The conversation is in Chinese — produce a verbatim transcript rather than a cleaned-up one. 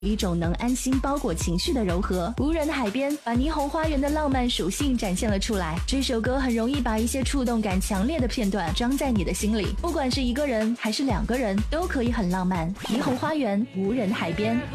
一种能安心包裹情绪的柔和。无人海边把霓虹花园的浪漫属性展现了出来。这首歌很容易把一些触动感强烈的片段装在你的心里，不管是一个人还是两个人，都可以很浪漫。霓虹花园，无人海边。